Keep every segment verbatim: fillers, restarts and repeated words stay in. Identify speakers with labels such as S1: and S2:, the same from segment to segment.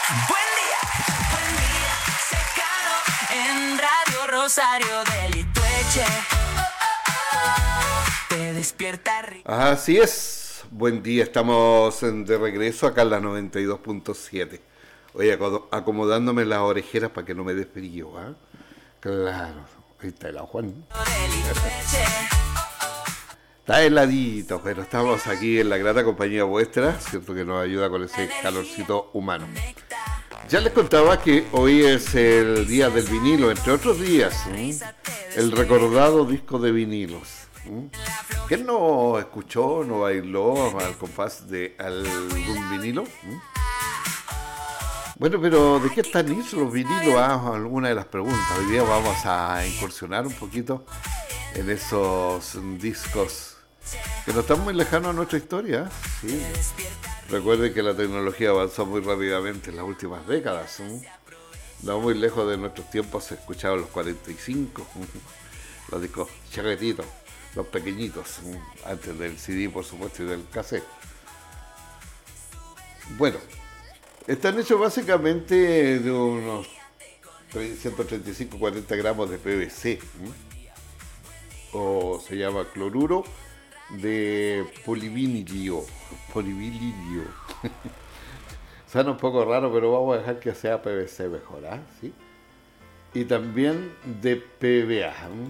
S1: Buen día, buen día, secano en Radio Rosario del Itueche. Oh, oh, oh, te despierta arriba.
S2: Así es, buen día, estamos de regreso acá en la noventa y dos punto siete. Oye, acomodándome las orejeras para que no me dé frío, ¿ah? ¿eh? Claro, ahí está el Juan. Está heladito, pero estamos aquí en la grata compañía vuestra, cierto que nos ayuda con ese calorcito humano. Ya les contaba que hoy es el día del vinilo, entre otros días, ¿eh? El recordado disco de vinilos. ¿eh? ¿Quién no escuchó, no bailó al compás de algún vinilo? ¿eh? Bueno, pero ¿de qué están hechos los vinilos? Ah, alguna de las preguntas. Hoy día vamos a incursionar un poquito en esos discos que no están muy lejanos a nuestra historia. Sí. Recuerden que la tecnología avanzó muy rápidamente en las últimas décadas. ¿eh? No muy lejos de nuestros tiempos se escuchaban los cuarenta y cinco, los discos charretitos, los pequeñitos, ¿eh? Antes del C D, por supuesto, y del cassette. Bueno, están hechos básicamente de unos ciento treinta y cinco a cuarenta gramos de P V C, ¿eh? O se llama cloruro de polivinilio. Polivinilio. Suena un poco raro, pero vamos a dejar que sea P V C mejor, ¿eh? ¿Sí? Y también de P V A. ¿eh?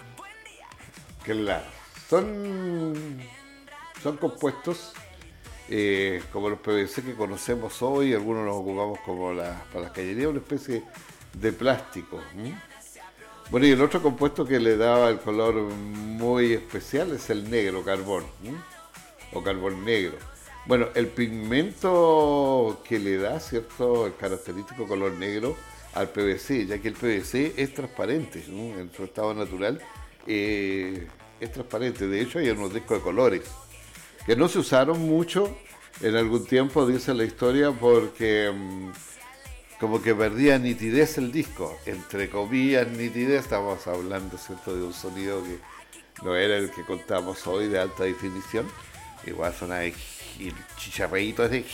S2: Claro, son, son compuestos eh, como los P V C que conocemos hoy, algunos los ocupamos como la, para las cañerías, una especie de plástico. ¿eh? Bueno, y el otro compuesto que le daba el color muy especial es el negro, carbón, ¿eh? o carbón negro. Bueno, el pigmento que le da, ¿cierto?, el característico color negro al P V C, ya que el P V C es transparente, ¿no? En su estado natural eh, es transparente. De hecho, hay unos discos de colores que no se usaron mucho en algún tiempo, dice la historia, porque mmm, como que perdía nitidez el disco, entre comillas nitidez, estamos hablando, ¿cierto?, de un sonido que no era el que contamos hoy de alta definición, igual sonaba el chicharreíto ese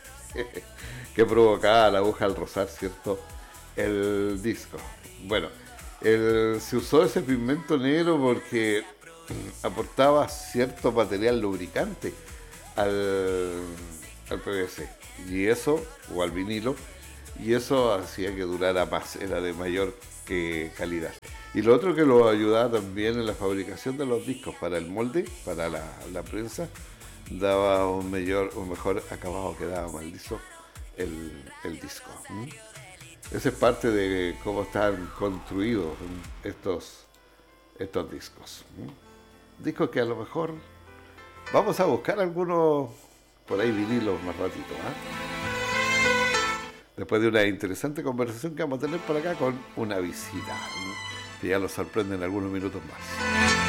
S2: que provocaba la aguja al rozar, ¿cierto?, el disco. Bueno, el, se usó ese pigmento negro porque aportaba cierto material lubricante al, al P V C, y eso, o al vinilo, y eso hacía que durara más, era de mayor eh, calidad. Y lo otro que lo ayudaba también en la fabricación de los discos, para el molde, para la, la prensa, daba un mejor, un mejor acabado, que daba más liso el, el disco. ¿Mm? Esa es parte de cómo están construidos estos, estos discos. ¿Mm? Discos que a lo mejor vamos a buscar algunos por ahí vinilos más ratito, ¿eh? Después de una interesante conversación que vamos a tener por acá con una visita, ¿no?, que ya nos sorprende en algunos minutos más.